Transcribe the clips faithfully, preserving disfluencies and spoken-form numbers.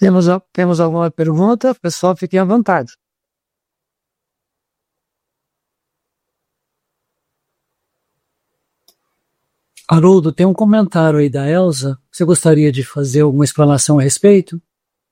Temos, temos alguma pergunta? Pessoal, fiquem à vontade. Haroldo, tem um comentário aí da Elza. Você gostaria de fazer alguma explanação a respeito?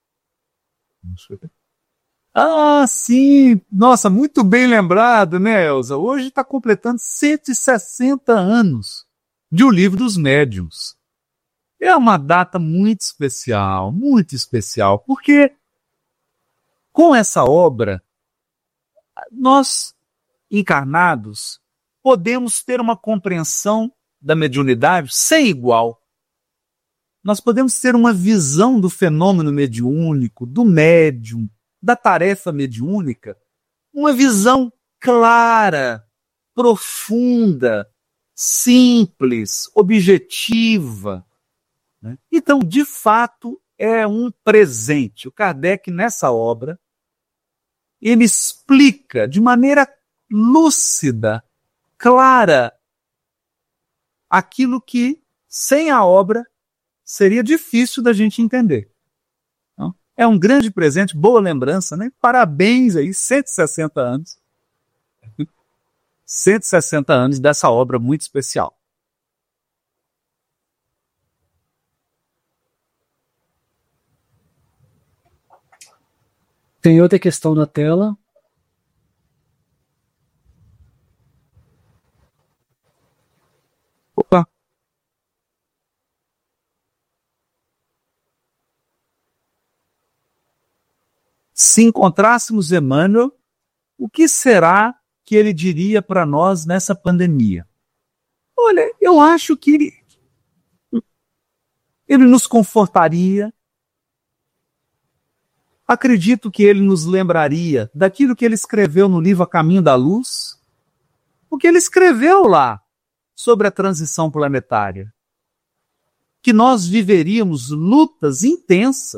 Ah, sim! Nossa, muito bem lembrado, né, Elza? Hoje está completando cento e sessenta anos de O Livro dos Médiuns. É uma data muito especial, muito especial, porque com essa obra, nós, encarnados, podemos ter uma compreensão da mediunidade sem igual. Nós podemos ter uma visão do fenômeno mediúnico, do médium, da tarefa mediúnica, uma visão clara, profunda, simples, objetiva. Né? Então, de fato, é um presente. O Kardec, nessa obra, ele explica de maneira lúcida, clara, aquilo que, sem a obra, seria difícil da gente entender. Então, é um grande presente, boa lembrança, né? Parabéns aí, cento e sessenta anos. cento e sessenta anos dessa obra muito especial. Tem outra questão na tela. Opa! Se encontrássemos Emmanuel, o que será que ele diria para nós nessa pandemia? Olha, eu acho que ele, ele nos confortaria. Acredito que ele nos lembraria daquilo que ele escreveu no livro A Caminho da Luz, o que ele escreveu lá sobre a transição planetária. Que nós viveríamos lutas intensas